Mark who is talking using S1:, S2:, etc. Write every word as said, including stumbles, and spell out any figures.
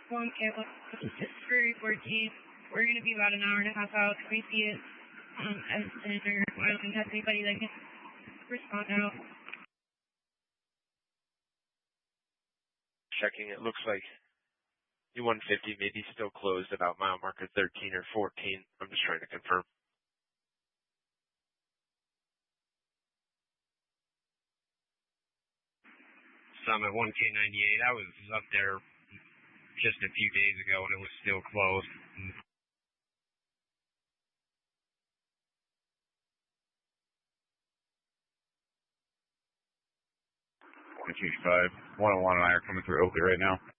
S1: One K three fourteen. We're going to be about an hour and a half out. We see it um, as center. I don't think that's anybody that can respond now.
S2: Checking, it looks like U one fifty may be still closed about mile marker thirteen or fourteen. I'm just trying to confirm.
S3: Summit one K ninety-eight, I was up there just a few days ago and it was still closed.
S4: one two five, one oh one and I are coming through Oakley right now.